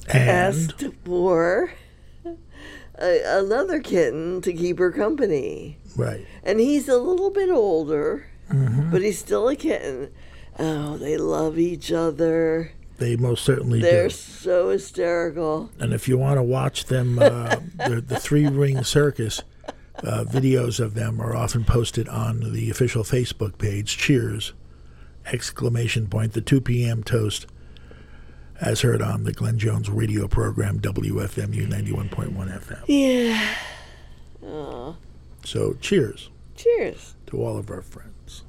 asked for another kitten to keep her company. Right. And he's a little bit older, but he's still a kitten. Oh, they love each other. They most certainly They're do. so hysterical. And if you want to watch them, the Three-Ring Circus, videos of them are often posted on the official Facebook page, Cheers! The 2 p.m. toast, as heard on the Glenn Jones radio program, WFMU 91.1 FM. Yeah. Oh. So cheers Cheers to all of our friends.